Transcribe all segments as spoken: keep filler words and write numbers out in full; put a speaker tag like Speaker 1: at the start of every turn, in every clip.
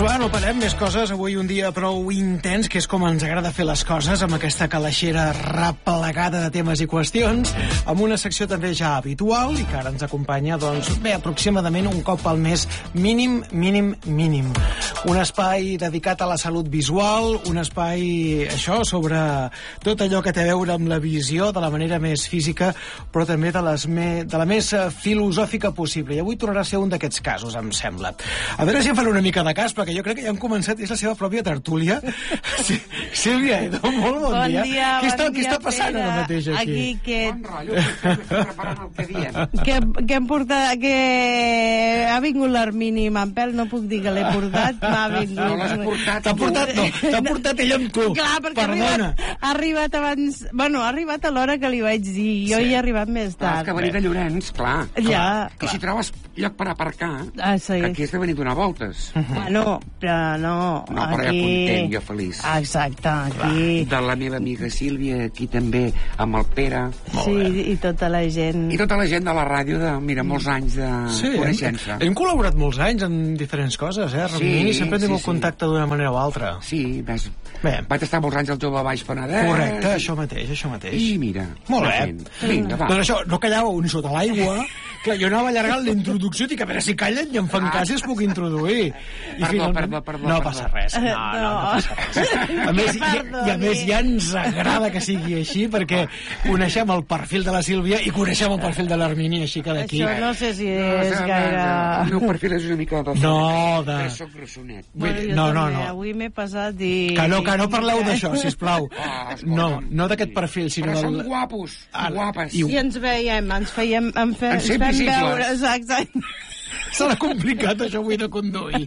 Speaker 1: Doncs va, no parem, més coses. Avui un dia prou intens, que és com ens agrada fer les coses, amb aquesta calaixera replegada de temes i qüestions, amb una secció també ja habitual i que ara ens acompanya, doncs, bé, aproximadament un cop al mes, mínim, mínim, mínim. Un espai dedicat a la salut visual, un espai, això, sobre tot allò que té a veure amb la visió de la manera més física, però també de, les me... de la més filosòfica possible. I avui tornarà a ser un d'aquests casos, em sembla. A veure si em fan una mica de cas, perquè jo crec que ja han començat, és la seva pròpia tertúlia. Sí, Sílvia, Edo, molt bon,
Speaker 2: bon
Speaker 1: dia.
Speaker 2: dia.
Speaker 1: Què està,
Speaker 2: bon
Speaker 1: què està passant ara mateix aquí?
Speaker 2: Aquí que...
Speaker 3: Bon rotllo, que estem preparant el que diem.
Speaker 2: Que, que hem portat... Que ha vingut l'Armini Mampel, no puc dir que l'he portat, m'ha vingut.
Speaker 3: No l'has portat.
Speaker 1: T'ha portat, no, t'ha portat ella amb tu.
Speaker 2: Clar, perquè ha
Speaker 1: Perdona.
Speaker 2: arribat, ha arribat abans... Bueno, ha arribat a l'hora que li vaig dir. Jo
Speaker 1: Sí.
Speaker 2: hi he arribat més
Speaker 3: Clar, és
Speaker 2: tard.
Speaker 3: que venir de Llorenç, clar.
Speaker 2: Ja.
Speaker 3: I si trobes lloc per aparcar,
Speaker 2: Ah, sí.
Speaker 3: que aquí has de venir a donar voltes.
Speaker 2: Bueno, però no...
Speaker 3: No, però ja
Speaker 2: aquí...
Speaker 3: content, jo feliç.
Speaker 2: Exacte, aquí...
Speaker 3: De la meva amiga Sílvia, aquí també, amb el Pere.
Speaker 2: Sí, i tota la gent...
Speaker 3: I tota la gent de la ràdio de, mira, molts anys de
Speaker 1: Sí, hem,
Speaker 3: coneixença.
Speaker 1: hem col·laborat molts anys en diferents coses, eh? Ramini,
Speaker 3: Sí,
Speaker 1: sempre hem
Speaker 3: sí,
Speaker 1: tingut
Speaker 3: sí.
Speaker 1: contacte d'una manera o altra.
Speaker 3: Sí, ves,
Speaker 1: Bé.
Speaker 3: vaig estar molts anys al Jove Baix Penedès.
Speaker 1: Correcte, això mateix, això mateix.
Speaker 3: I mira,
Speaker 1: Molt
Speaker 3: la
Speaker 1: bé.
Speaker 3: gent. Vinga, va.
Speaker 1: Doncs això, no callàveu ni sota l'aigua. Clar, jo anava allargant la introducció, dic, a veure si callen i em fan cas i es puc introduir. I
Speaker 3: Perdó, perdó, perdó,
Speaker 1: No
Speaker 3: perdó.
Speaker 1: passa res. No, no, no,
Speaker 2: No.
Speaker 1: passa res. A més, i, i a més ja ens agrada que sigui així, perquè coneixem el perfil de la Sílvia i coneixem el perfil de l'Armini, així que d'aquí...
Speaker 2: Això no sé si
Speaker 3: No,
Speaker 2: és
Speaker 3: no,
Speaker 2: gaire...
Speaker 3: no, El meu perfil és una mica de...
Speaker 1: No, de...
Speaker 3: Que soc grossonet.
Speaker 1: Vull dir,
Speaker 2: jo
Speaker 1: no, no,
Speaker 2: també,
Speaker 1: no.
Speaker 2: Avui m'he passat i...
Speaker 1: Que no, que no parleu d'això, sisplau.
Speaker 3: Ah, escolta'm.
Speaker 1: No, no d'aquest perfil, sinó
Speaker 3: Però
Speaker 1: del...
Speaker 3: som guapos,
Speaker 1: Ara,
Speaker 3: guapes.
Speaker 1: i-
Speaker 2: I ens veiem, ens fèiem... Em fe,
Speaker 3: Ens fem
Speaker 2: fem
Speaker 3: visibles.
Speaker 2: veure, exacte.
Speaker 1: Serà complicat, això avui de conduir.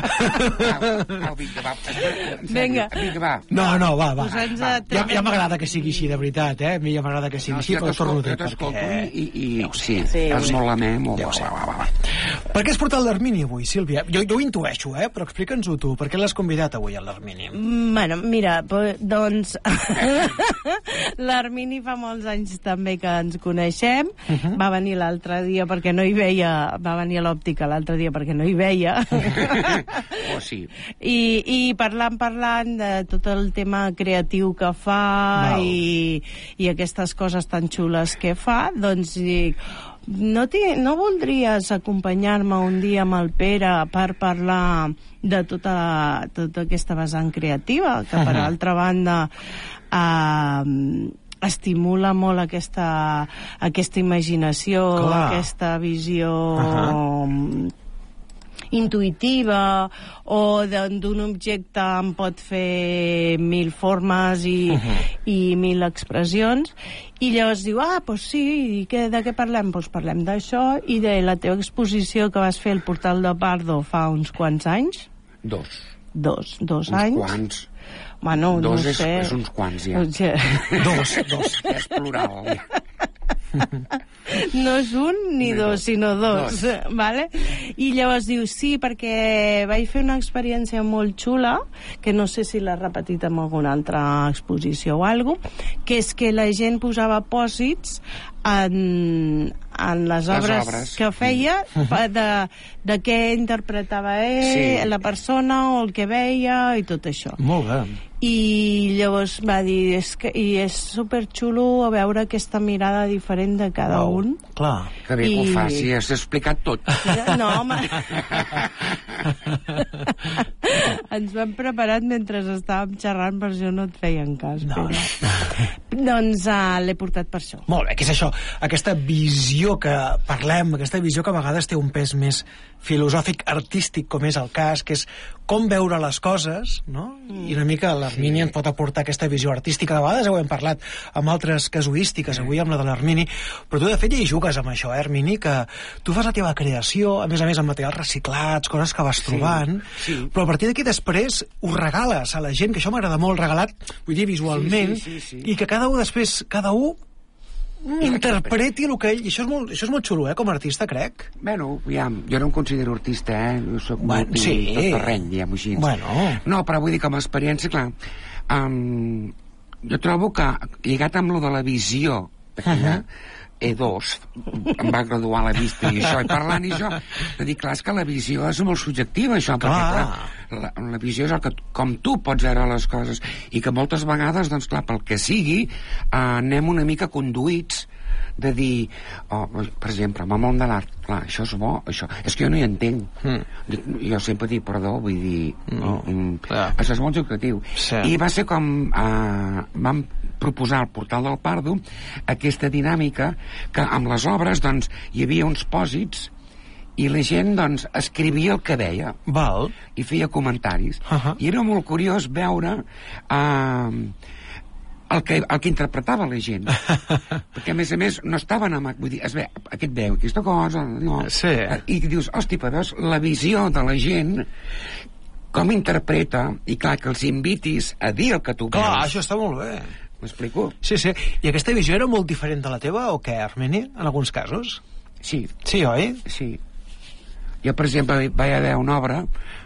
Speaker 3: Au, vinga, va. En sèrio,
Speaker 2: Vinga.
Speaker 3: Vinga, va.
Speaker 1: No, no, va, va.
Speaker 2: Posats
Speaker 1: va.
Speaker 2: a
Speaker 1: Ja, ja m'agrada que sigui així, de veritat, eh? A mi ja m'agrada que sigui
Speaker 3: No,
Speaker 1: així,
Speaker 3: jo
Speaker 1: però torno a dir,
Speaker 3: t'escolto, jo t'escolto
Speaker 1: perquè...
Speaker 3: i, i, sí,
Speaker 2: Sí.
Speaker 3: és molt amè, molt
Speaker 1: Ja ho
Speaker 3: va,
Speaker 1: sé.
Speaker 3: va, va, va.
Speaker 1: Per què has portat l'Armini avui, Sílvia? Jo, jo ho intueixo, eh? Però explica'ns-ho tu. Per què l'has convidat avui a l'Armini?
Speaker 2: Mm, Bueno, mira, po- doncs l'Armini fa molts anys també que ens coneixem.
Speaker 1: Uh -huh.
Speaker 2: Va venir l'altre dia perquè no hi veia, va venir a l'òptica l'altre dia perquè no hi veia.
Speaker 3: Oh, sí.
Speaker 2: I, i parlant, parlant de tot el tema creatiu que fa
Speaker 1: Val.
Speaker 2: i, i aquestes coses tan xules que fa, doncs dic, no, no voldries acompanyar-me un dia amb el Pere per parlar de tota, tota aquesta vessant creativa, que per
Speaker 1: Uh-huh.
Speaker 2: altra banda eh, estimula molt aquesta, aquesta imaginació,
Speaker 1: Clar.
Speaker 2: aquesta visió
Speaker 1: Uh-huh.
Speaker 2: intuïtiva, o d'un objecte en pot fer mil formes i, uh -huh. i mil expressions, i llavors diu, ah, doncs sí, i què, de què parlem? Doncs parlem d'això i de la teva exposició que vas fer al Portal de Pardo fa uns quants anys,
Speaker 3: Dos.
Speaker 2: dos, dos
Speaker 3: Uns
Speaker 2: anys.
Speaker 3: quants.
Speaker 2: Bueno,
Speaker 3: Dos
Speaker 2: no
Speaker 3: és,
Speaker 2: sé.
Speaker 3: és uns quants, ja.
Speaker 2: O sigui,
Speaker 1: Dos, dos.
Speaker 3: És plural.
Speaker 2: no és un ni
Speaker 3: Ni
Speaker 2: dos,
Speaker 3: dos.
Speaker 2: sinó dos,
Speaker 3: Dos.
Speaker 2: vale? I llavors diu, sí, perquè vaig fer una experiència molt xula, que no sé si l'ha repetit en alguna altra exposició o alguna cosa, que és que la gent posava pòsits en, en les obres,
Speaker 3: obres.
Speaker 2: que feia pa- de, de què interpretava ell,
Speaker 3: Sí.
Speaker 2: la persona o el que veia i tot això.
Speaker 1: Molt bé.
Speaker 2: I llavors va dir, és que, i és superxulo a veure aquesta mirada diferent de cada
Speaker 1: Wow.
Speaker 2: un.
Speaker 1: Clar.
Speaker 3: Que bé que ho
Speaker 2: I-
Speaker 3: faci, has explicat tot.
Speaker 2: No, home. Ens vam preparat mentre estàvem xerrant, per això no et feien cas.
Speaker 1: No,
Speaker 2: Pere. Doncs uh, l'he portat per això.
Speaker 1: Molt bé, què és això? Aquesta visió que parlem, aquesta visió que a vegades té un pes més filosòfic, artístic, com és el cas, que és com veure les coses, no? Mm. I una mica l'Armini sí. ens pot aportar aquesta visió artística. De vegades ho hem parlat amb altres casuístiques, avui amb la de l'Armini, però tu de fet ja hi jugues amb això, eh, Armini, que tu fas la teva creació, a més a més amb materials reciclats, coses que vas
Speaker 3: Sí,
Speaker 1: trobant,
Speaker 3: sí.
Speaker 1: però a partir d'aquí després ho regales a la gent, que això m'agrada molt, regalat, vull dir, visualment,
Speaker 3: Sí, sí, sí, sí.
Speaker 1: i que cada un després, cada un interpreti el que ell... I això és molt, això és molt xulo, eh, com a artista, crec.
Speaker 3: Bueno, aviam, jo no em considero artista, eh? Jo soc
Speaker 1: Bueno,
Speaker 3: molt
Speaker 1: sí.
Speaker 3: tot terreny, diguem-ho així.
Speaker 1: Bueno.
Speaker 3: No, però vull dir, com a experiència, clar, um, jo trobo que, lligat amb lo de la visió, uh -huh. E dos, em va graduar la vista i això, i parlant i això, de dir, clar, és que la visió és molt subjectiva, això, perquè, clar, la, la visió és el que, com tu pots veure les coses, i que moltes vegades, doncs, clar, pel que sigui, eh, anem una mica conduïts de dir, oh, per exemple, amb el món de l'art, clar, això és bo, això, és que jo no hi entenc. Mm. Jo sempre dic, perdó, vull dir, no, mm, mm, això és molt subjectiu. Sí. I va ser com, eh, vam proposar al Portal del Pardo aquesta dinàmica que amb les obres, doncs, hi havia uns pòsits i la gent, doncs, escrivia el que veia.
Speaker 1: Val.
Speaker 3: I feia comentaris.
Speaker 1: Uh -huh.
Speaker 3: I era molt curiós veure eh, el que, el que interpretava la gent. Perquè, a més a més, no estaven amb... Vull dir, es ve, aquest veu, aquesta cosa... No,
Speaker 1: sí.
Speaker 3: I dius, hosti, però veus la visió de la gent, com interpreta, i clar, que els invitis a dir el que tu veus.
Speaker 1: Clar, això està molt bé.
Speaker 3: M'explico?
Speaker 1: Sí, sí. I aquesta visió era molt diferent de la teva, o què, Armeni, en alguns casos?
Speaker 3: Sí.
Speaker 1: Sí, oi?
Speaker 3: Sí. Jo, per exemple, vaig haver una obra...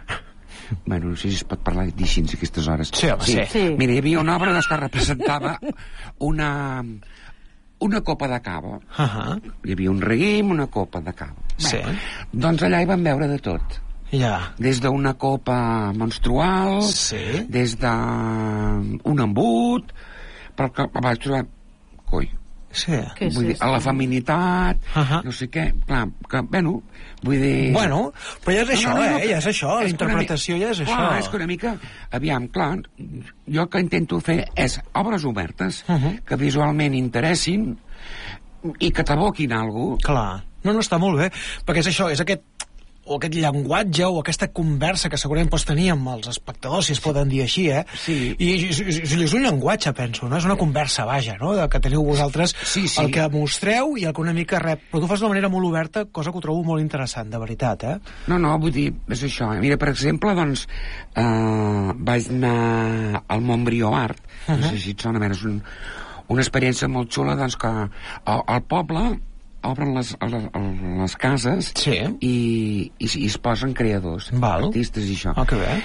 Speaker 3: Bueno, no sé si es pot parlar d'així a aquestes hores.
Speaker 1: Sí, home, sí.
Speaker 2: sí.
Speaker 3: Mira, hi havia una obra que representava una, una copa de cava.
Speaker 1: Uh -huh.
Speaker 3: Hi havia un raïm, una copa de cava.
Speaker 1: Sí.
Speaker 3: Bé, doncs allà hi vam veure de tot.
Speaker 1: Ja.
Speaker 3: Des d'una copa menstrual,
Speaker 1: Sí.
Speaker 3: des d'un embut, però que vaig trobar... Coi,
Speaker 1: Sí.
Speaker 2: Què és
Speaker 3: vull dir,
Speaker 2: això?
Speaker 3: a la feminitat,
Speaker 1: Uh -huh.
Speaker 3: no sé què, clar, que, bueno, vull dir...
Speaker 1: Bueno, però ja és això,
Speaker 3: No, no, no,
Speaker 1: eh? Ja és això, la
Speaker 3: és
Speaker 1: interpretació ja és
Speaker 3: clar,
Speaker 1: això.
Speaker 3: és que una mica, aviam, clar, jo el que intento fer és obres obertes,
Speaker 1: Uh -huh.
Speaker 3: que visualment interessin i que t'aboquin alguna cosa.
Speaker 1: Clar. No, no, està molt bé, perquè és això, és aquest o aquest llenguatge o aquesta conversa que segurament pots tenir amb els espectadors, si es poden dir així, eh?
Speaker 3: Sí.
Speaker 1: I, i, i és un llenguatge, penso, no? És una conversa, vaja, no? De que teniu vosaltres
Speaker 3: Sí, sí.
Speaker 1: el que mostreu i el que una mica rep. Però tu fas d'una manera molt oberta, cosa que ho trobo molt interessant, de veritat, eh?
Speaker 3: No, no, vull dir, és això. Eh? Mira, per exemple, doncs, eh, vaig anar al Montbrió Art, uh -huh. no sé si et sona, és un, una experiència molt xula, doncs, que al, al poble obren les, les, les cases
Speaker 1: Sí.
Speaker 3: i, i, i es posen creadors,
Speaker 1: Val.
Speaker 3: artistes i això.
Speaker 1: Ah, que bé.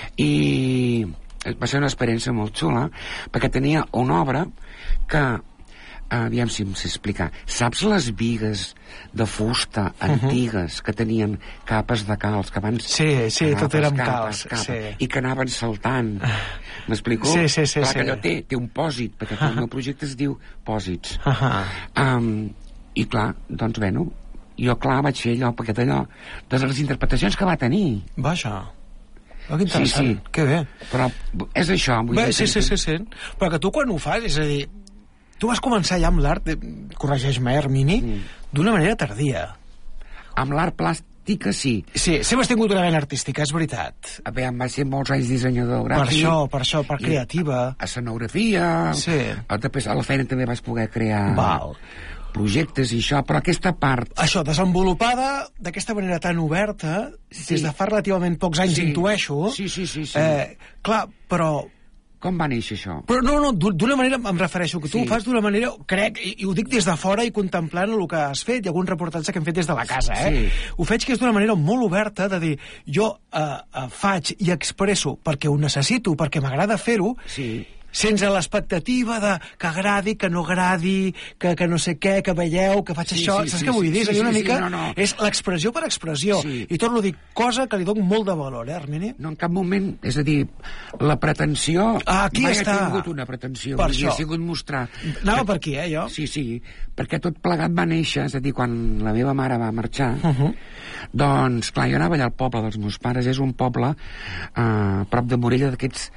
Speaker 3: I va ser una experiència molt xula, perquè tenia una obra que, aviam si em sé explicar, saps les bigues de fusta antigues uh -huh. que tenien capes de calç, que abans...
Speaker 1: Sí, sí, tot era amb calç,
Speaker 3: capes,
Speaker 1: sí.
Speaker 3: i que anaven saltant. M'explico?
Speaker 1: Sí, sí, sí,
Speaker 3: Clar,
Speaker 1: sí.
Speaker 3: que allò té, té un pòsit, perquè uh -huh. el meu projecte es diu Pòsits.
Speaker 1: Uh -huh.
Speaker 3: um, I clar, doncs, bueno, jo, clar, vaig fer allò, perquè d'allò, de les interpretacions que va tenir.
Speaker 1: Vaja. Oh, que interessant,
Speaker 3: Sí, sí.
Speaker 1: que bé.
Speaker 3: Però és això, vull
Speaker 1: Bé,
Speaker 3: dir...
Speaker 1: sí, sí, sí, sí. Però que tu quan ho fas, és a dir, tu vas començar ja amb l'art, eh, corregeix-me, Hermini, mm. d'una manera tardia.
Speaker 3: Amb l'art plàstica, sí.
Speaker 1: Sí, sempre has tingut una vena artística, és veritat.
Speaker 3: A veure, em va ser molts anys dissenyador
Speaker 1: Per
Speaker 3: gràfic.
Speaker 1: això, per això, per
Speaker 3: i
Speaker 1: creativa.
Speaker 3: escenografia.
Speaker 1: Sí.
Speaker 3: Després a la feina també vaig poder crear
Speaker 1: Val.
Speaker 3: projectes i això, però aquesta part...
Speaker 1: Això, desenvolupada d'aquesta manera tan oberta,
Speaker 3: Sí.
Speaker 1: des de fa relativament pocs anys,
Speaker 3: Sí.
Speaker 1: intueixo.
Speaker 3: Sí, sí, sí, sí.
Speaker 1: Eh, clar, però...
Speaker 3: Com va néixer això?
Speaker 1: Però no, no, d'u- d'una manera em refereixo, que tu
Speaker 3: Sí.
Speaker 1: ho fas d'una manera, crec, i, i ho dic des de fora i contemplant el que has fet, i algun reportatge que hem fet des de la casa, eh?
Speaker 3: Sí.
Speaker 1: Ho faig que és d'una manera molt oberta de dir, jo eh, eh, faig i expresso perquè ho necessito, perquè m'agrada fer-ho,
Speaker 3: Sí.
Speaker 1: sense l'expectativa de que agradi, que no agradi, que, que no sé què, que veieu, que faig
Speaker 3: Sí,
Speaker 1: això,
Speaker 3: sí,
Speaker 1: saps
Speaker 3: sí,
Speaker 1: què vull
Speaker 3: sí,
Speaker 1: dir? És a
Speaker 3: sí,
Speaker 1: dir, una
Speaker 3: sí,
Speaker 1: mica
Speaker 3: sí, no, no.
Speaker 1: és l'expressió per expressió,
Speaker 3: Sí.
Speaker 1: i torno a dir, cosa que li dono molt de valor, eh, Armini?
Speaker 3: No, en cap moment, és a dir, la pretensió...
Speaker 1: Ah, aquí
Speaker 3: mai
Speaker 1: està.
Speaker 3: he tingut una pretensió,
Speaker 1: Per
Speaker 3: vull dir,
Speaker 1: això.
Speaker 3: ha sigut mostrar...
Speaker 1: Anava per aquí, eh, jo?
Speaker 3: Sí, sí, perquè tot plegat va néixer, és a dir, quan la meva mare va marxar,
Speaker 1: Uh -huh.
Speaker 3: doncs, clar, jo anava allà al poble dels meus pares, és un poble eh, prop de Morella d'aquests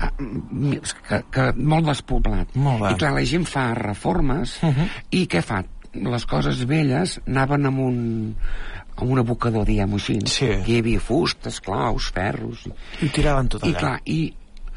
Speaker 3: eh, que, que molt despoblat.
Speaker 1: Molt bé.
Speaker 3: I clar, la gent fa reformes,
Speaker 1: Uh -huh.
Speaker 3: i què fa? Les coses velles anaven amb un amb un abocador, diguem-ho així.
Speaker 1: Sí.
Speaker 3: Que hi havia fustes, claus, ferros... I,
Speaker 1: I tiraven tot allà.
Speaker 3: i clar, i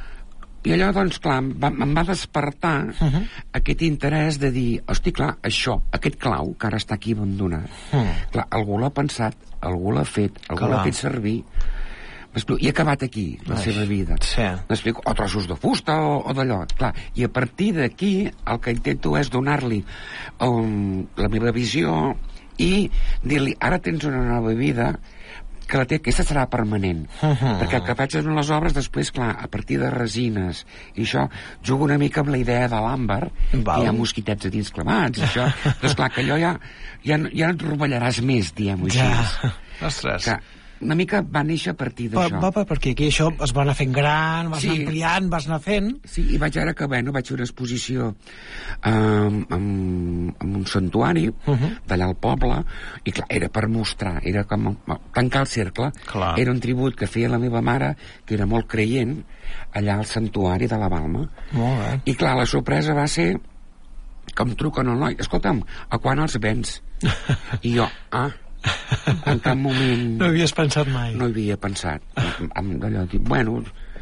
Speaker 3: i allò, doncs, clar, em va, em va despertar
Speaker 1: Uh -huh.
Speaker 3: aquest interès de dir, hosti, clar, això, aquest clau que ara està aquí abandonat,
Speaker 1: Mm.
Speaker 3: clar, algú l'ha pensat, algú l'ha fet, algú
Speaker 1: Clar.
Speaker 3: l'ha fet servir, m'explico, i ha acabat aquí la
Speaker 1: Ai,
Speaker 3: seva vida.
Speaker 1: sí.
Speaker 3: M'explico, o trossos de fusta o, o d'allò, clar, i a partir d'aquí el que intento és donar-li um, la meva visió i dir-li, ara tens una nova vida, que la té, aquesta serà permanent. Uh-huh. Perquè el que faig en les obres, després, clar, a partir de resines i això, jugo una mica amb la idea de l'àmbar, que hi ha mosquitets a dins clavats, i això. Doncs clar, que allò ja, ja, ja no et rovellaràs més, diguem-ho així.
Speaker 1: Ja, ostres.
Speaker 3: Que una mica va néixer a partir d'això.
Speaker 1: Va, va, perquè aquí això es va anar fent gran, vas
Speaker 3: sí.
Speaker 1: anar ampliant, vas anar fent...
Speaker 3: Sí, i vaig veure que, bueno, vaig fer una exposició um, amb, amb un santuari uh-huh. d'allà al poble, i clar, era per mostrar, era com tancar el cercle.
Speaker 1: Clar.
Speaker 3: Era un tribut que feia la meva mare, que era molt creient, allà al santuari de la Balma.
Speaker 1: Molt bé.
Speaker 3: I clar, la sorpresa va ser que em truquen el noi, escolta'm, a quan els vens? I jo, ah, en cap moment...
Speaker 1: No havies pensat mai.
Speaker 3: No hi havia pensat. Amb d'allò, dic, bueno...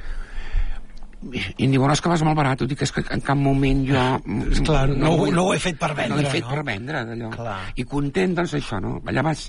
Speaker 3: I em diu, no, és que vas molt barat. Dic, és que en cap moment jo...
Speaker 1: Esclar, no, no, vull, no ho he fet per vendre,
Speaker 3: no? No ho he fet
Speaker 1: no?
Speaker 3: per vendre, d'allò.
Speaker 1: Clar.
Speaker 3: I content, doncs, això, no? Allà vas...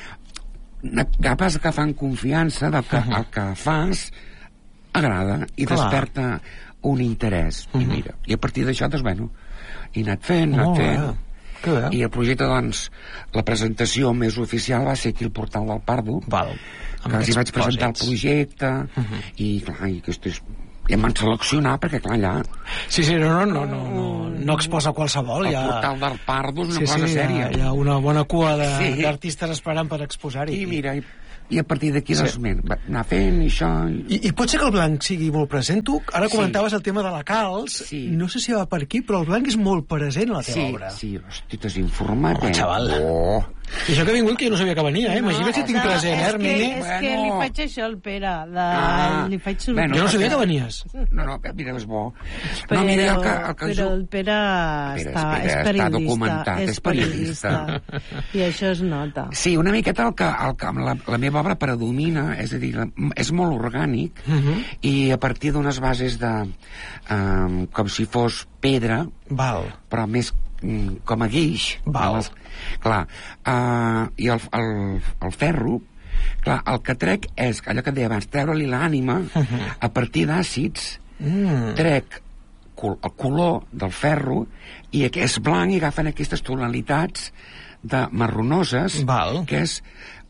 Speaker 3: Capes que fan confiança del que uh-huh. el que fas agrada i Clar. Desperta un interès. Uh-huh. I mira, i a partir d'això, doncs, bueno, he anat fent, he anat fent...
Speaker 1: Oh,
Speaker 3: I el projecte, doncs, la presentació més oficial va ser aquí al Portal del Pardo.
Speaker 1: Val.
Speaker 3: Que els hi vaig presentar el projecte, uh-huh. i, clar, i aquestes... I em van seleccionar, perquè, clar, allà...
Speaker 1: Sí, sí, no, no, no, no, no, no exposa qualsevol.
Speaker 3: El
Speaker 1: ja...
Speaker 3: Portal del Pardo és una
Speaker 1: sí,
Speaker 3: cosa
Speaker 1: sí,
Speaker 3: sèria.
Speaker 1: Hi ha, hi ha una bona cua d'artistes
Speaker 3: sí.
Speaker 1: esperant per exposar-hi.
Speaker 3: I mira, i, i a partir d'aquí, sí. doncs, va anar fent i això...
Speaker 1: I, I pot ser que el blanc sigui molt present? Tu ara comentaves
Speaker 3: sí.
Speaker 1: el tema de la calç,
Speaker 3: sí.
Speaker 1: no sé si va per aquí, però el blanc és molt present a la teva
Speaker 3: sí,
Speaker 1: obra.
Speaker 3: Sí, sí, hosti, t'has informat,
Speaker 1: oh,
Speaker 3: eh?
Speaker 1: Xaval.
Speaker 3: Oh.
Speaker 1: I això que ha vingut, que jo no sabia que venia, eh? Imagina't si tinc present, eh, Hermini?
Speaker 2: És que, és que li faig això al Pere, de...
Speaker 3: Ah,
Speaker 2: li faig sorpresa.
Speaker 1: Bueno, jo no sabia que venies.
Speaker 3: No, no, mira, és bo.
Speaker 2: Però,
Speaker 3: no, mira, el que, el que
Speaker 2: però el Pere,
Speaker 3: Pere
Speaker 2: està,
Speaker 3: Pere
Speaker 2: és
Speaker 3: està
Speaker 2: periodista.
Speaker 3: documentat, és periodista.
Speaker 2: I això es nota.
Speaker 3: Sí, una miqueta el que, el que la, la meva obra predomina, és a dir, la, és molt orgànic, uh-huh. i a partir d'unes bases de... Um, com si fos pedra,
Speaker 1: Val.
Speaker 3: però més com a guix.
Speaker 1: Val.
Speaker 3: Clar, uh, i el, el, el ferro, clar, el que trec és, allò que et deia abans, treure-li l'ànima uh-huh. a partir d'àcids, mm. trec col el color del ferro i és blanc i agafen aquestes tonalitats de marronoses,
Speaker 1: Val.
Speaker 3: Que és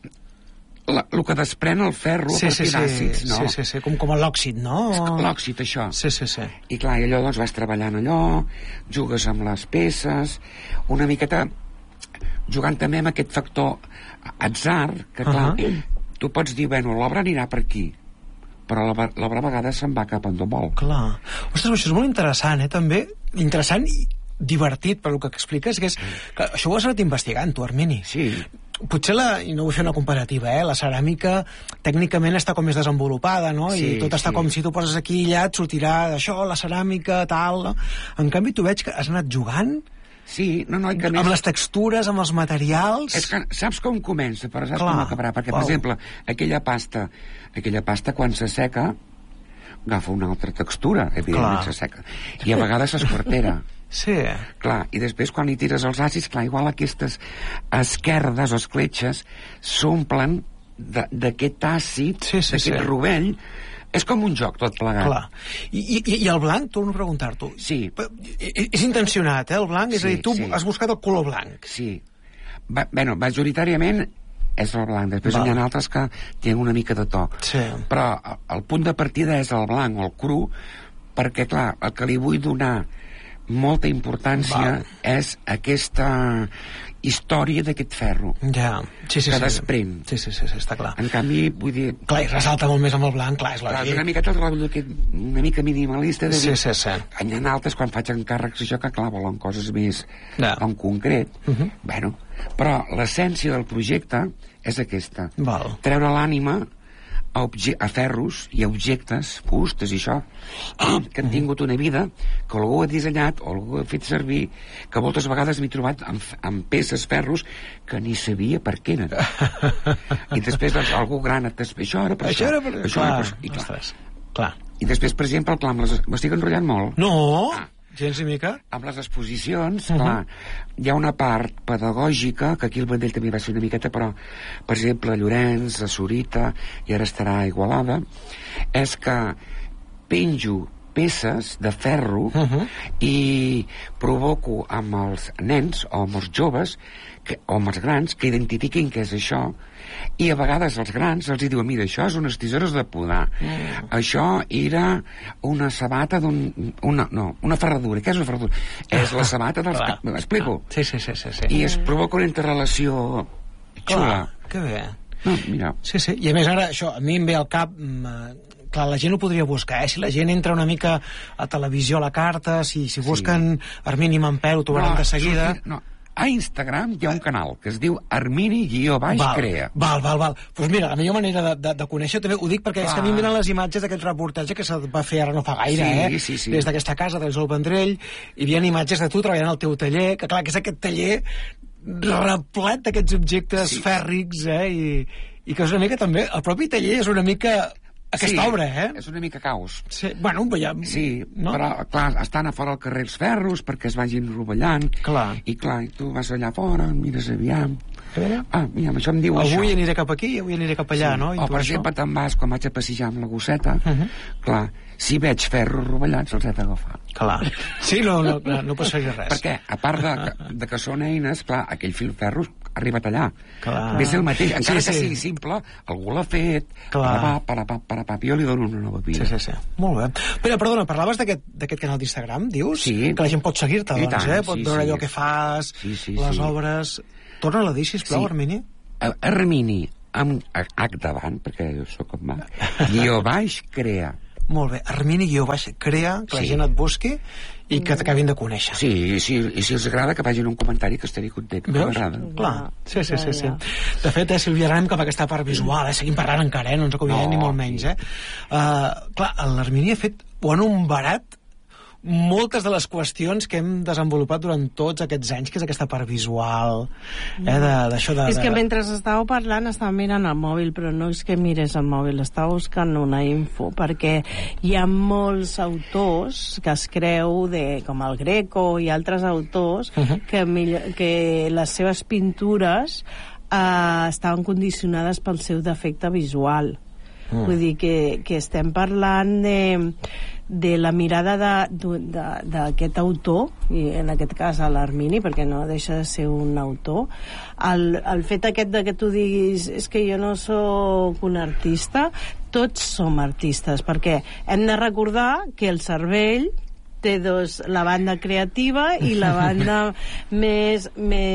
Speaker 3: la, el que desprèn el ferro
Speaker 1: sí,
Speaker 3: a partir
Speaker 1: sí,
Speaker 3: d'àcids,
Speaker 1: sí,
Speaker 3: no?
Speaker 1: Sí, sí, sí, com, com l'òxid, no?
Speaker 3: L'òxid, això.
Speaker 1: Sí, sí, sí.
Speaker 3: I clar, i allò, doncs, vas treballant allò, jugues amb les peces, una miqueta jugant també amb aquest factor atzar, que clar, uh-huh. tu pots dir, bueno, l'obra anirà per aquí, però l'obra a vegades se'n va cap on vol.
Speaker 1: Clar. Ostres, això és molt interessant, eh, també. Interessant i divertit, per el que expliques, que és... Que això ho has anat investigant, tu, Hermini.
Speaker 3: Sí.
Speaker 1: Potser, la, i no vull fer una comparativa, eh, la ceràmica tècnicament està com més desenvolupada, no?
Speaker 3: Sí,
Speaker 1: I tot està
Speaker 3: sí.
Speaker 1: com si tu poses aquí ja et sortirà d'això, la ceràmica, tal, no? En canvi, tu veig que has anat jugant
Speaker 3: sí, no, no, que
Speaker 1: amb més... les textures, amb els materials...
Speaker 3: És que saps com comença, però saps
Speaker 1: Clar.
Speaker 3: Com acabarà. Perquè, wow. per exemple, aquella pasta, aquella pasta quan s'asseca, agafa una altra textura, evidentment s'asseca. I a vegades s'esquartera.
Speaker 1: Sí.
Speaker 3: Clar, i després quan hi tires els àcids, clar, igual aquestes esquerdes o escletxes s'omplen d'aquest àcid,
Speaker 1: sí, sí,
Speaker 3: d'aquest
Speaker 1: sí.
Speaker 3: rovell. És com un joc, tot plegat.
Speaker 1: Clar. I, i, i el blanc, torno a preguntar-t'ho.
Speaker 3: Sí.
Speaker 1: És intencionat, eh, el blanc? És
Speaker 3: sí,
Speaker 1: a dir, tu
Speaker 3: sí.
Speaker 1: has buscat el color blanc.
Speaker 3: Sí. Va, bueno, majoritàriament és el blanc. Després Val. Hi ha altres que tenen una mica de to.
Speaker 1: Sí.
Speaker 3: Però el punt de partida és el blanc, el cru, perquè, clar, el que li vull donar molta importància Val. És aquesta història d'aquest ferro
Speaker 1: ja. sí, sí,
Speaker 3: que
Speaker 1: sí.
Speaker 3: desprèn.
Speaker 1: Sí, sí, sí, sí, està clar.
Speaker 3: En canvi, vull dir...
Speaker 1: Clar, i ressalta molt més amb el blanc, clar, és
Speaker 3: clar,
Speaker 1: lògic.
Speaker 3: una miqueta el rotllo aquest, una mica minimalista de dir...
Speaker 1: Sí, sí, sí.
Speaker 3: Hi ha altres, quan faig encàrrecs, això que, clar, volen coses més
Speaker 1: ja.
Speaker 3: en concret.
Speaker 1: Uh -huh.
Speaker 3: Bueno, però l'essència del projecte és aquesta.
Speaker 1: Val.
Speaker 3: Treure l'ànima a, a ferros i a objectes, fustes i això, que han tingut una vida, que algú ha dissenyat o algú ha fet servir, que moltes vegades m'he trobat amb, amb peces, ferros, que ni sabia per què eren. I després, doncs, algú gran, això era per això.
Speaker 1: Això era per
Speaker 3: això.
Speaker 1: Clar,
Speaker 3: era per això. I, clar.
Speaker 1: clar.
Speaker 3: I després, per exemple, clar, m'estic enrotllant molt.
Speaker 1: No,
Speaker 3: ah.
Speaker 1: gens ni mica.
Speaker 3: Amb les exposicions, uh -huh. clar, hi ha una part pedagògica, que aquí el Vendell també va ser una miqueta, però, per exemple, a Llorenç, a Sorita, i ara estarà a Igualada, és que penjo peces de ferro uh -huh. i provoco amb els nens o amb els joves que, o amb els grans que identifiquin què és això, i a vegades els grans els diuen, mira, això és unes tisores de podar, mm. això era una sabata d'un... Una, no, una ferradura. Què és una ferradura? És la sabata dels...
Speaker 1: Clar.
Speaker 3: M'explico?
Speaker 1: Sí, sí, sí, sí, sí.
Speaker 3: I es provoca una interrelació xula.
Speaker 1: Que bé.
Speaker 3: No, mira.
Speaker 1: Sí, sí. I a més ara, això, a mi em ve al cap... Mm, clar, la gent ho podria buscar, eh? Si la gent entra una mica a televisió a la carta, si, si busquen sí. Armini Mampel, ho trobaran no, de seguida.
Speaker 3: Sortir, no. A Instagram hi ha un canal que es diu Armini guió baix crea.
Speaker 1: Val, val, val. Doncs pues mira, la millor manera de, de, de conèixer també ho dic perquè clar. És que a mi em venen les imatges d'aquest reportatge que se va fer ara no fa gaire,
Speaker 3: sí,
Speaker 1: eh?
Speaker 3: Sí, sí.
Speaker 1: Des d'aquesta casa del Sol Vendrell, hi havia imatges de tu treballant al teu taller, que clar, que és aquest taller replet d'aquests objectes sí. fèrrics, eh? I, i que és una mica també, el propi taller és una mica... Aquesta
Speaker 3: sí,
Speaker 1: obra, eh?
Speaker 3: És una mica caos.
Speaker 1: Sí, bueno, veiem...
Speaker 3: Sí,
Speaker 1: no?
Speaker 3: però, clar, estan a fora al carrer els ferros perquè es vagin rovellant.
Speaker 1: Clar.
Speaker 3: I, clar, i tu vas allà fora, mires aviam... Ah, mira, això em diu
Speaker 1: avui
Speaker 3: això.
Speaker 1: Avui aniré cap aquí, avui aniré cap allà,
Speaker 3: sí.
Speaker 1: no?
Speaker 3: O, per exemple, te'n vas, quan vaig a passejar amb la gosseta, uh -huh. clar, si veig ferros rovellats, els he d'agafar.
Speaker 1: Clar. Sí, no, no, no, no passaria res.
Speaker 3: Perquè, a part de, de que són eines, clar, aquell fil ferro ha arribat allà.
Speaker 1: Clar.
Speaker 3: És el mateix, encara
Speaker 1: sí,
Speaker 3: que
Speaker 1: sí.
Speaker 3: sigui simple, algú l'ha fet, parapà, parapà, parapà, jo li dono una nova vida.
Speaker 1: Sí, sí, sí. Molt bé. Però, perdona, parlaves d'aquest canal d'Instagram, dius?
Speaker 3: Sí.
Speaker 1: Que la gent pot seguir-te, doncs,
Speaker 3: tant,
Speaker 1: eh? Pot
Speaker 3: sí,
Speaker 1: veure
Speaker 3: sí.
Speaker 1: allò que fas,
Speaker 3: sí, sí,
Speaker 1: les
Speaker 3: sí.
Speaker 1: obres... Torna-la a dir, sisplau, sí. Armini.
Speaker 3: Armini, amb H davant, perquè jo sóc com va, guió baix, crea.
Speaker 1: Molt bé, Armini guió baix, crea, que sí. La gent et busqui i que t'acabin de conèixer.
Speaker 3: Sí, sí, i si els agrada que vagin un comentari que estaré content.
Speaker 1: Veus? Clar, sí, sí, sí, sí. De fet, eh, Sílvia, anem cap a aquesta part visual, eh? Seguim parlant encara, eh? No ens acomiadem no, ni molt menys, eh? Uh, clar, l'Armini ha fet, ho han embarat moltes de les qüestions que hem desenvolupat durant tots aquests anys, que és aquesta part visual, eh, d'això de, de...
Speaker 2: És que mentre estàveu parlant estava mirant el mòbil, però no és que mires el mòbil, estava buscant una info, perquè hi ha molts autors que es creu, de, com el Greco i altres autors, uh-huh. que, millor, que les seves pintures eh, estaven condicionades pel seu defecte visual. Uh. Vull dir que, que estem parlant de de la mirada d'aquest autor, i en aquest cas a l'Armini, perquè no deixa de ser un autor, el, el fet aquest de que tu diguis és que jo no sóc un artista, tots som artistes, perquè hem de recordar que el cervell té dos, la banda creativa i la banda més,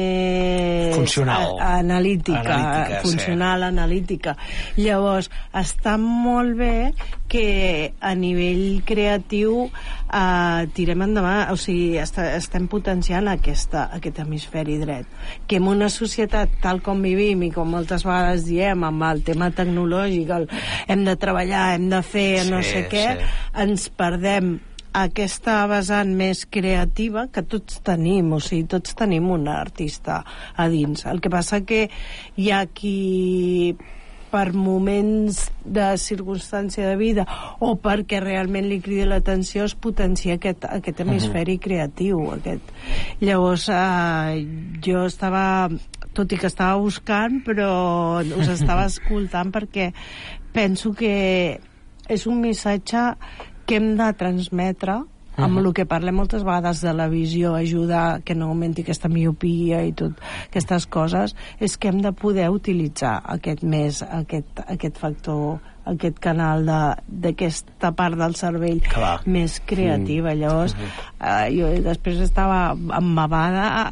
Speaker 2: més
Speaker 1: funcional,
Speaker 2: a, analítica,
Speaker 1: analítica
Speaker 2: funcional,
Speaker 1: sí.
Speaker 2: analítica. Llavors, està molt bé que a nivell creatiu eh, tirem endavant, o sigui, est estem potenciant aquesta, aquest hemisferi dret, que en una societat tal com vivim i com moltes vegades diem amb el tema tecnològic, el, hem de treballar, hem de fer
Speaker 1: sí,
Speaker 2: no sé què,
Speaker 1: sí.
Speaker 2: ens perdem aquesta vessant més creativa que tots tenim, o sigui, tots tenim un artista a dins. El que passa que hi ha qui per moments de circumstància de vida o perquè realment li crida l'atenció es potencia aquest, aquest hemisferi uh-huh. creatiu. Aquest. Llavors, eh, jo estava, tot i que estava buscant, però us estava escoltant perquè penso que és un missatge que hem de transmetre amb el que parlem moltes vegades de la visió, ajudar que no augmenti aquesta miopia i tot aquestes coses, és que hem de poder utilitzar aquest més, aquest, aquest factor, aquest canal d'aquesta part del cervell
Speaker 1: Clar.
Speaker 2: més creativa. Llavors, eh, jo després estava emmavada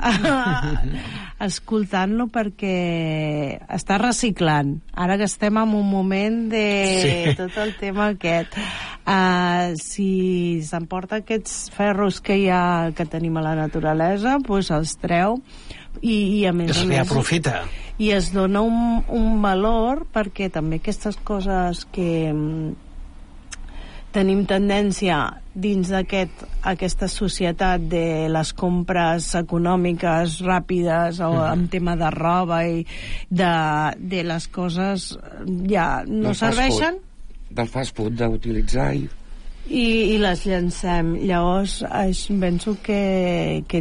Speaker 2: escoltant-lo perquè està reciclant. Ara que estem en un moment de sí. tot el tema aquest. Uh, si s'emporta aquests ferros que hi ha, que tenim a la naturalesa, doncs els treu i, i a més
Speaker 1: es
Speaker 2: a més
Speaker 1: aprofita
Speaker 2: i es dona un, un valor, perquè també aquestes coses que mm, tenim tendència dins d'aquest aquesta societat de les compres econòmiques ràpides o mm. en tema de roba i de, de les coses ja no
Speaker 3: del
Speaker 2: serveixen
Speaker 3: del fast food, d'utilitzar i...
Speaker 2: i i les llancem. Llavors penso que, que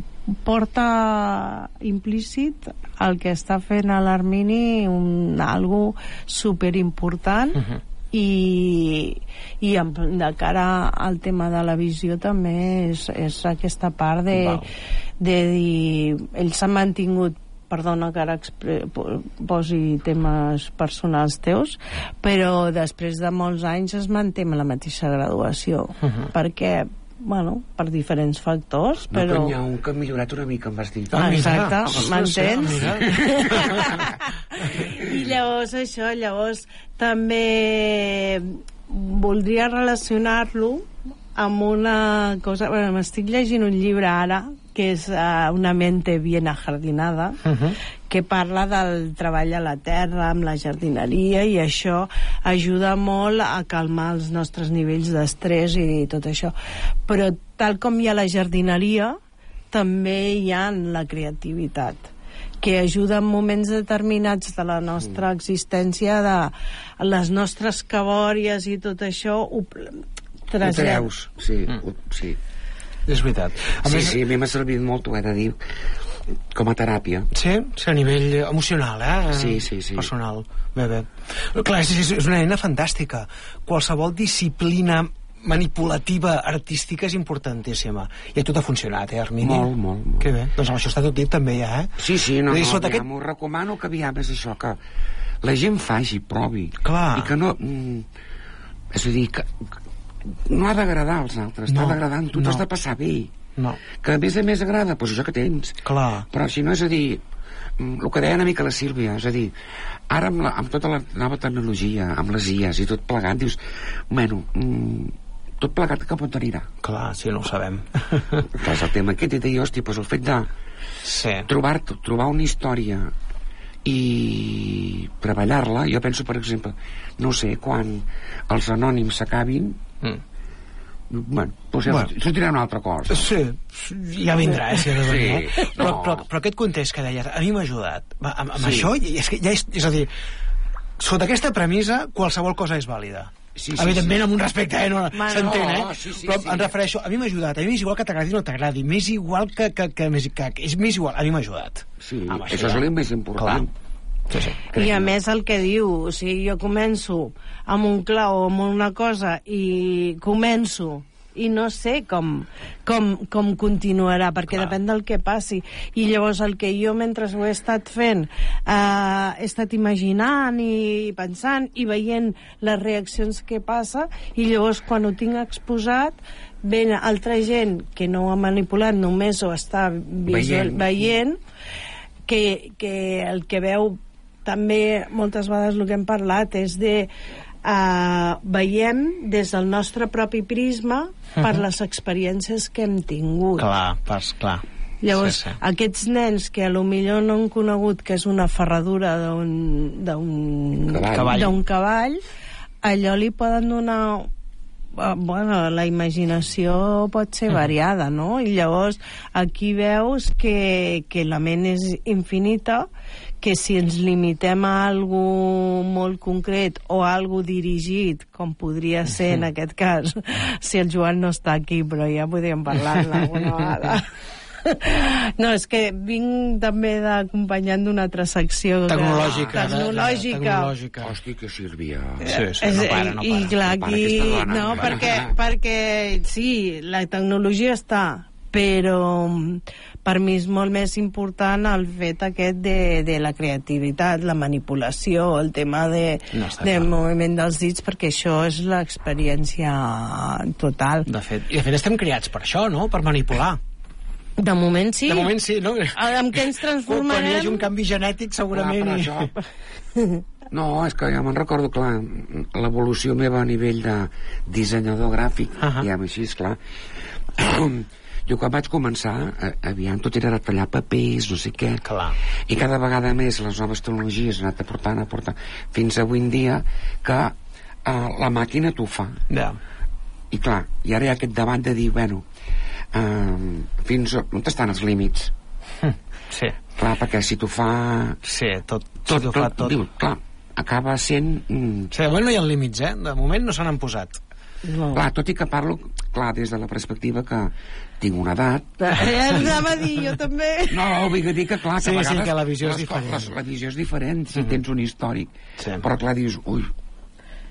Speaker 2: porta implícit el que està fent a l'Armini un, algo superimportant uh-huh. i, i de cara al tema de la visió també és, és aquesta part de, de dir ells s'han mantingut, perdona que ara posi temes personals teus, però després de molts anys es manté amb la mateixa graduació, uh-huh. perquè bueno, per diferents factors,
Speaker 3: no,
Speaker 2: però...
Speaker 3: No, que n'hi ha un que ha millorat una mica, em vas dir.
Speaker 2: Ah, exacte, m'entens? I llavors això, llavors també voldria relacionar-lo amb una cosa... Bueno, m'estic llegint un llibre ara, que és uh, Una mente bien ajardinada, uh-huh. que parla del treball a la terra, amb la jardineria, i això ajuda molt a calmar els nostres nivells d'estrès i tot això. Però tal com hi ha la jardineria, també hi ha la creativitat, que ajuda en moments determinats de la nostra existència, de les nostres cabòries i tot això, ho,
Speaker 3: ho treus, sí, mm. ho, sí.
Speaker 1: És veritat.
Speaker 3: A sí, més... sí, a mi m'ha servit molt, ho he de dir, com a teràpia.
Speaker 1: Sí? Sí, a nivell emocional, eh?
Speaker 3: Sí, sí, sí.
Speaker 1: Personal. Bé, bé. Clar, és, és una eina fantàstica. Qualsevol disciplina manipulativa artística és importantíssima. I a tu t'ha funcionat, eh, Armini?
Speaker 3: Molt, molt, molt.
Speaker 1: Que bé. Doncs amb això està tot dit també ja, eh?
Speaker 3: Sí, sí, no,
Speaker 1: dir,
Speaker 3: no,
Speaker 1: aquest...
Speaker 3: m'ho recomano que aviam és això, que la gent faci, provi.
Speaker 1: Clar.
Speaker 3: I que no... Mm, és a dir, que no ha d'agradar als altres, no, t'ha d'agradar, tu no. T'has de passar bé.
Speaker 1: No.
Speaker 3: Que a més a més agrada, doncs això que tens.
Speaker 1: Clar.
Speaker 3: Però si no, és a dir, el que deia una mica la Sílvia, és a dir, ara amb, la, amb tota la nova tecnologia, amb les I As i tot plegat, dius, bueno, mm, tot plegat cap on anirà.
Speaker 1: Clar, sí, no ho sabem.
Speaker 3: Clar, és el tema aquest, i de dir, hòstia, doncs el fet de
Speaker 1: sí. trobar,
Speaker 3: trobar una història i treballar-la, jo penso, per exemple, no sé, quan els anònims s'acabin, mm. bueno, doncs ja bueno. sortirà una altra cosa.
Speaker 1: Sí, ja vindrà, eh, si has de venir,
Speaker 3: sí,
Speaker 1: eh?
Speaker 3: no.
Speaker 1: però, però, però aquest context que deies, a mi m'ha ajudat. Amb, amb
Speaker 3: sí.
Speaker 1: això, és, que ja és, és a dir, sota aquesta premissa, qualsevol cosa és vàlida. Sí, sí, evidentment, sí. amb un respecte, eh? No, s'entén, eh?
Speaker 3: No, sí, sí,
Speaker 1: però
Speaker 3: sí.
Speaker 1: em refereixo, a mi m'ha ajudat. A mi m'és igual que t'agradi o no t'agradi. M'és igual que, que, que, que, que... És més igual. A mi m'ha ajudat.
Speaker 3: Sí, amb això, això és el més important.
Speaker 1: Sí, sí.
Speaker 2: I a més el que diu, o sigui, jo començo amb un clau o amb una cosa i començo i no sé com, com, com continuarà, perquè clar. Depèn del que passi. I llavors el que jo, mentre ho he estat fent, eh, he estat imaginant i pensant i veient les reaccions que passa, i llavors quan ho tinc exposat ven altra gent que no ho ha manipulat, només ho està visual, veient, veient que, que el que veu també moltes vegades el que hem parlat és de Uh, veiem des del nostre propi prisma uh-huh. per les experiències que hem tingut.
Speaker 1: Clar, pas, clar.
Speaker 2: Llavors,
Speaker 1: sí, sí.
Speaker 2: aquests nens que a lo millor no han conegut que és una ferradura d'un d'un
Speaker 3: cavall.
Speaker 2: d'un cavall, allò li poden donar... Uh, bueno, la imaginació pot ser variada, no? I llavors aquí veus que, que la ment és infinita, que si ens limitem a algo molt concret o a algo dirigit, com podria ser en aquest cas, si el Joan no està aquí, però ja podríem parlar-ne alguna vegada. No, és que vinc també d'acompanyant d'una altra secció
Speaker 1: tecnològica.
Speaker 2: Tecnològica.
Speaker 1: tecnològica.
Speaker 3: Hosti, que Sílvia.
Speaker 1: Sí, sí, no para, no para.
Speaker 2: I clar, aquí...
Speaker 3: No,
Speaker 2: no,
Speaker 3: no
Speaker 2: perquè, perquè sí, la tecnologia està, però per mi és molt més important el fet aquest de, de la creativitat, la manipulació, el tema de, no del moviment dels dits, perquè això és l'experiència total.
Speaker 1: De fet, i de fet estem criats per això, no? Per manipular.
Speaker 2: De moment sí.
Speaker 1: De moment sí, no?
Speaker 2: Amb què ens transformarem?
Speaker 1: Quan hi hagi un canvi genètic, segurament...
Speaker 3: Clar, això... No, és que ja me'n recordo, clar, l'evolució meva a nivell de dissenyador gràfic, uh-huh. ja així, esclar. Jo quan vaig començar, aviam, tot era de tallar papers, no sé què.
Speaker 1: Clar.
Speaker 3: I cada vegada més les noves tecnologies han anat aportant, aportant, fins avui en dia que uh, la màquina t'ho fa.
Speaker 1: Yeah.
Speaker 3: I clar, i ara hi ha aquest debat de dir, bueno, Uh, fins on estan els límits?
Speaker 1: Sí.
Speaker 3: Clar, perquè si t'ho fa...
Speaker 1: Sí, tot.
Speaker 3: Tot,
Speaker 1: si
Speaker 3: tot,
Speaker 1: fa tot.
Speaker 3: Diu, clar, acaba sent... Mm...
Speaker 1: Sí, de moment no hi ha límits, eh? De moment no se n'han posat.
Speaker 2: No.
Speaker 3: Clar, tot i que parlo, clar, des de la perspectiva que tinc una edat...
Speaker 2: Ja anava a dir, jo també.
Speaker 3: No, vull dir que, clar, que
Speaker 1: sí,
Speaker 3: a vegades...
Speaker 1: Sí, que la visió és diferent.
Speaker 3: Les, la visió és diferent, si mm-hmm. tens un històric.
Speaker 1: Sí.
Speaker 3: Però, clar, dius, ui,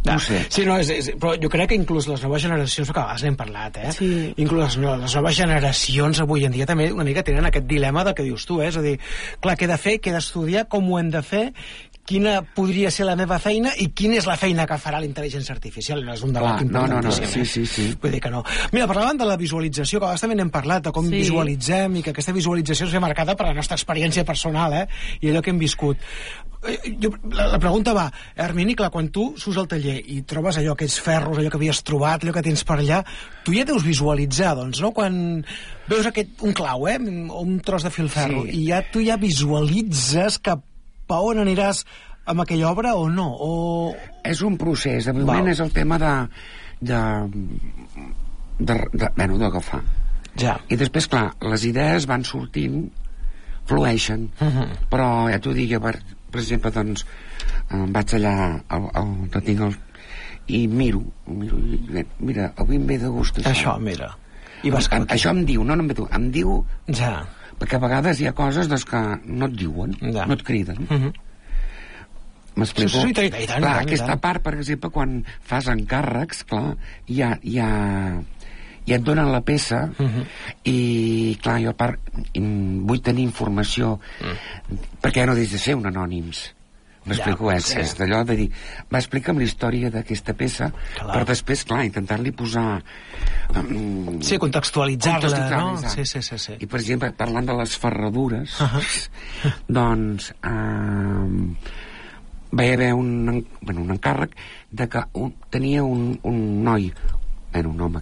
Speaker 3: No ho sé.
Speaker 1: Sí, no, és, és, però jo crec que inclús les noves generacions, que a vegades n'hem parlat, eh?
Speaker 2: Sí.
Speaker 1: Inclús les, no- les noves generacions avui en dia també una mica tenen aquest dilema de que dius tu, eh? És a dir, clar, què he de fer, què he d'estudiar, com ho hem de fer, quina podria ser la meva feina i quina és la feina que farà la intel·ligència artificial. És un debat
Speaker 3: Clar, no, no, no,
Speaker 1: importantíssim.
Speaker 3: sí, sí, sí.
Speaker 1: Vull dir que no. Mira, parlaven de la visualització, que a vegades també n'hem parlat, de com
Speaker 2: Sí.
Speaker 1: visualitzem i que aquesta visualització és marcada per la nostra experiència personal, eh? I allò que hem viscut. Eh, Jo, la, la pregunta va, Hermini, clar, quan tu surts al taller i trobes allò, aquests ferros, allò que havies trobat, allò que tens per allà, tu ja deus visualitzar, doncs, no? Quan veus aquest, un clau, eh? O un tros de filferro,
Speaker 3: Sí.
Speaker 1: i ja tu ja visualitzes cap a on aniràs amb aquella obra o no? O...
Speaker 3: És un procés, de moment
Speaker 1: Val.
Speaker 3: és el tema de... de, de, de bueno, d'agafar.
Speaker 1: Ja.
Speaker 3: I després, clar, les idees van sortint, flueixen,
Speaker 1: Uh -huh.
Speaker 3: però ja t'ho dic, jo, per, per exemple, doncs, em vaig allà, al, al, que tinc el, i miro, miro i, mira, avui em ve de gust això.
Speaker 1: Això, mira. I vas
Speaker 3: em,
Speaker 1: cap
Speaker 3: això em diu, no, no em ve de gust, em diu,
Speaker 1: Ja.
Speaker 3: perquè a vegades hi ha coses doncs, que no et diuen,
Speaker 1: Ja.
Speaker 3: no et criden.
Speaker 1: Uh -huh.
Speaker 3: M'explico?
Speaker 1: Sí, sí, i tant, i tant, i tant,
Speaker 3: clar,
Speaker 1: i
Speaker 3: aquesta
Speaker 1: tant.
Speaker 3: part, per exemple, quan fas encàrrecs, clar, ja, ja, ja et donen la peça
Speaker 1: Uh -huh.
Speaker 3: i, clar, jo a part in, vull tenir informació mm. perquè no deixa de ser un anònims. M'explico?
Speaker 1: Ja,
Speaker 3: és,
Speaker 1: sí.
Speaker 3: és d'allò de dir, va, explica'm la història d'aquesta peça,
Speaker 1: Clar.
Speaker 3: per després, clar, intentar-li posar... Um,
Speaker 1: Sí, contextualitzar-la, no?
Speaker 3: contextualitzar.
Speaker 1: Sí, sí, sí, sí.
Speaker 3: I, per exemple, parlant de les ferradures,
Speaker 1: Uh -huh.
Speaker 3: doncs... Um, va haver un, en- bueno, un encàrrec de que un, tenia un, un noi, bueno, un home,